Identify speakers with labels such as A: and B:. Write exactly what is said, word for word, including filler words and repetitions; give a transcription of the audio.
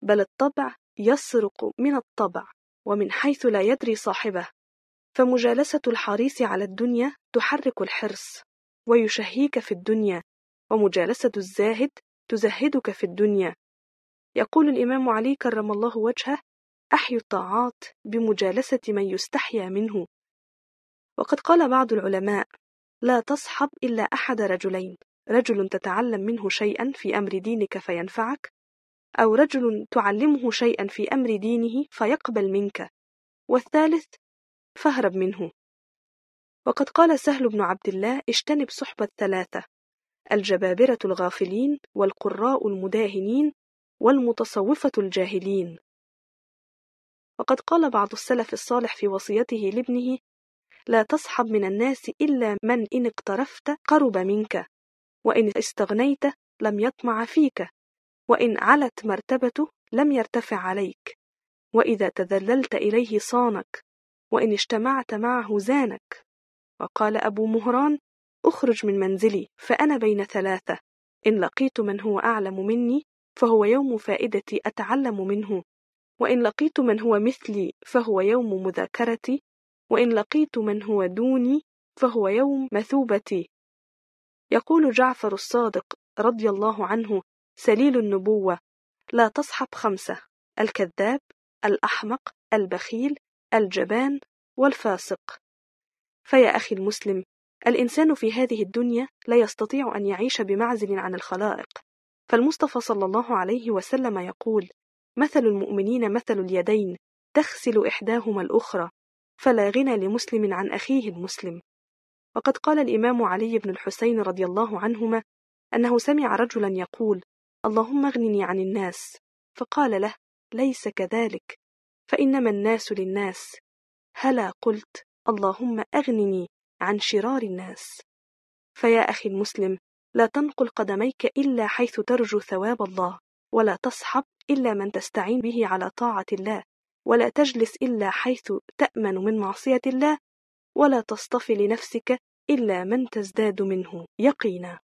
A: بل الطبع يسرق من الطبع ومن حيث لا يدري صاحبه، فمجالسة الحريص على الدنيا تحرك الحرص ويشهيك في الدنيا، ومجالسة الزاهد تزهدك في الدنيا. يقول الإمام علي كرم الله وجهه: أحيوا الطاعات بمجالسة من يستحيا منه. وقد قال بعض العلماء: لا تصحب إلا أحد رجلين، رجل تتعلم منه شيئا في أمر دينك فينفعك، أو رجل تعلمه شيئا في أمر دينه فيقبل منك، والثالث فاهرب منه. وقد قال سهل بن عبد الله: اجتنب صحبة ثلاثة: الجبابرة الغافلين، والقراء المداهنين، والمتصوفة الجاهلين. وقد قال بعض السلف الصالح في وصيته لابنه: لا تصحب من الناس إلا من إن اقترفت قرب منك، وإن استغنيت لم يطمع فيك، وإن علت مرتبته لم يرتفع عليك، وإذا تذللت إليه صانك، وإن اجتمعت معه زانك. وقال أبو مهران: أخرج من منزلي فأنا بين ثلاثة: إن لقيت من هو أعلم مني فهو يوم فائدتي أتعلم منه، وإن لقيت من هو مثلي فهو يوم مذاكرتي، وإن لقيت من هو دوني فهو يوم مثوبتي. يقول جعفر الصادق رضي الله عنه سليل النبوة: لا تصحب خمسة: الكذاب، الأحمق، البخيل، الجبان، والفاسق. فيا أخي المسلم، الإنسان في هذه الدنيا لا يستطيع أن يعيش بمعزل عن الخلائق، فالمصطفى صلى الله عليه وسلم يقول: مثل المؤمنين مثل اليدين تغسل إحداهما الأخرى، فلا غنى لمسلم عن أخيه المسلم. وقد قال الإمام علي بن الحسين رضي الله عنهما أنه سمع رجلا يقول: اللهم اغنني عن الناس، فقال له: ليس كذلك، فإنما الناس للناس، هلا قلت اللهم أغنني عن شرار الناس. فيا أخي المسلم، لا تنقل قدميك إلا حيث ترجو ثواب الله، ولا تصحب إلا من تستعين به على طاعة الله، ولا تجلس إلا حيث تأمن من معصية الله، ولا تصطفي لنفسك إلا من تزداد منه يقينا.